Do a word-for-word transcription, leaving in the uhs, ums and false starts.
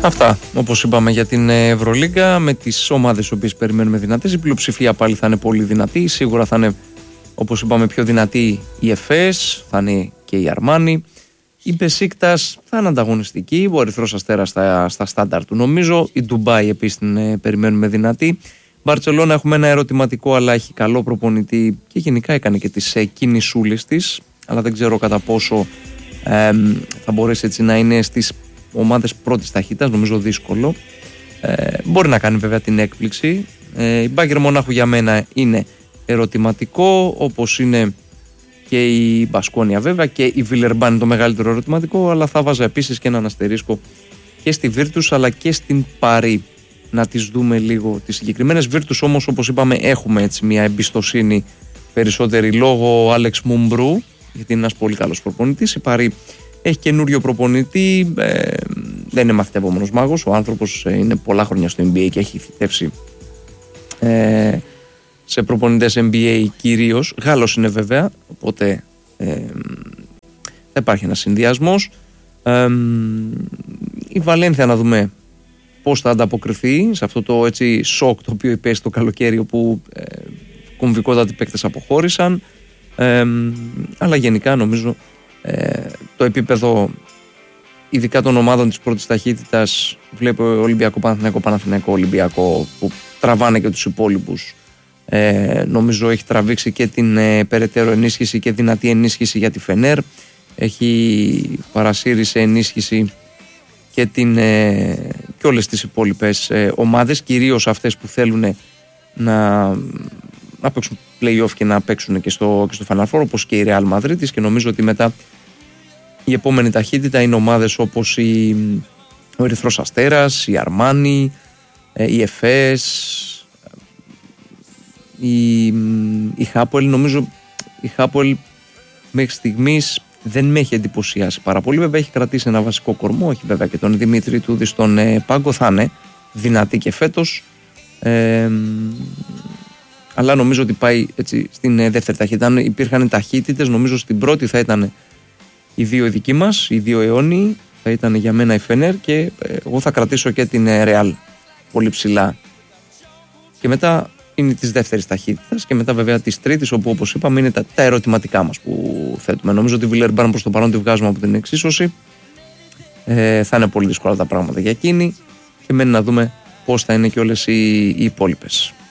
Αυτά, όπως είπαμε, για την Ευρωλίγκα, με τις ομάδες οι οποίες περιμένουμε δυνατές. Η πλειοψηφία πάλι θα είναι πολύ δυνατή. Σίγουρα θα είναι, όπως είπαμε, πιο δυνατή η Εφές, θα είναι και η Αρμάνι. Η Μπεσίκτας θα είναι ανταγωνιστική. Ο Ερυθρός Αστέρας στα, στα στάνταρ του, νομίζω. Η Ντουμπάι επίσης την ε, περιμένουμε δυνατή. Μπαρτσελώνα έχουμε ένα ερωτηματικό, αλλά έχει καλό προπονητή και γενικά έκανε και τις ε, κινησούλες της. Αλλά δεν ξέρω κατά πόσο ε, θα μπορέσει έτσι να είναι στις ομάδες πρώτης ταχύτητας, νομίζω δύσκολο. Ε, μπορεί να κάνει βέβαια την έκπληξη. Ε, η Μπάγερ Μονάχου για μένα είναι ερωτηματικό, όπως είναι και η Μπασκόνια βέβαια, και η Βιλερμπάν είναι το μεγαλύτερο ερωτηματικό, αλλά θα βάζα επίσης και έναν αστερίσκο και στη Βίρτους αλλά και στην Παρί. Να τις δούμε λίγο τις συγκεκριμένες. Βίρτους όμως, όπως είπαμε, έχουμε έτσι μια εμπιστοσύνη περισσότερη λόγω Άλεξ Μουμπρού, γιατί είναι ένας πολύ καλός προπονητής. Η Παρί έχει καινούριο προπονητή, ε, δεν είναι μαθητευόμενος μάγος. Ο άνθρωπος ε, είναι πολλά χρόνια στο N B A και έχει θητεύσει ε, σε προπονητές N B A κυρίως. Γάλλος είναι βέβαια, οπότε ε, θα υπάρχει ένας συνδυασμός. Ε, η Βαλένθια, να δούμε πώς θα ανταποκριθεί σε αυτό το έτσι σοκ το οποίο υπέστη το καλοκαίρι, όπου ε, κομβικότατοι παίκτες αποχώρησαν. Ε, αλλά γενικά νομίζω ε, το επίπεδο ειδικά των ομάδων της πρώτης ταχύτητας, βλέπω Ολυμπιακό, Παναθηναϊκό, Παναθηναϊκό, Ολυμπιακό, που τραβάνε και τους υπόλοιπους, ε, νομίζω έχει τραβήξει και την ε, περαιτέρω ενίσχυση και δυνατή ενίσχυση για τη Φενέρ, έχει παρασύρει σε ενίσχυση και, την, ε, και όλες τις υπόλοιπες ε, ομάδες, κυρίως αυτές που θέλουν να, να παίξουν play-off και να παίξουν και στο, και στο Final Four, όπως και η Real Madrid, και νομίζω ότι μετά η επόμενη ταχύτητα είναι ομάδες όπως η, ο Ερυθρός Αστέρας, η Αρμάνι, η Εφές, η, η Χάπολ. Νομίζω η Χάπολ μέχρι στιγμής δεν με έχει εντυπωσιάσει πάρα πολύ. Βέβαια έχει κρατήσει ένα βασικό κορμό, έχει βέβαια και τον Δημήτρη Τούδη στον ε, πάγκο, θα είναι δυνατή και φέτος. Ε, αλλά νομίζω ότι πάει έτσι στην ε, δεύτερη ταχύτητα. Αν υπήρχαν ταχύτητες, νομίζω στην πρώτη θα ήταν οι δύο οι δικοί μας, οι δύο αιώνιοι, θα ήταν για μένα η Φενέρ, και ε, εγώ θα κρατήσω και την ε, Ρεάλ πολύ ψηλά. Και μετά είναι της δεύτερης ταχύτητας, και μετά βέβαια της τρίτης, όπου όπως είπαμε είναι τα, τα ερωτηματικά μας που θέτουμε. Νομίζω ότι η Βιλερμπάν προς το παρόν τη βγάζουμε από την εξίσωση. Ε, θα είναι πολύ δύσκολα τα πράγματα για εκείνη, και μένει να δούμε πώς θα είναι και όλες οι, οι υπόλοιπες.